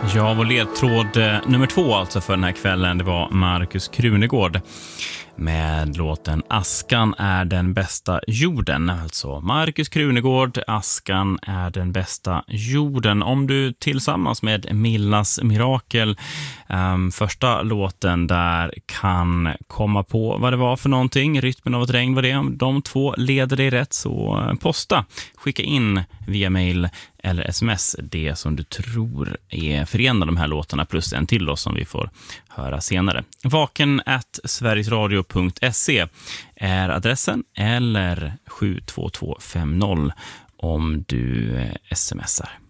Ja, vår ledtråd nummer 2 alltså för den här kvällen, det var Markus Krunegård med låten Askan är den bästa jorden. Alltså Markus Krunegård, Askan är den bästa jorden. Om du tillsammans med Millas Mirakel, första låten där, kan komma på vad det var för någonting, rytmen av ett regn var det. Om de två leder dig rätt, så posta. Skicka in via mail eller sms det som du tror är förenade de här låtarna, plus en till då som vi får höra senare. vaken@sverigesradio.se är adressen, eller 72250 om du smsar.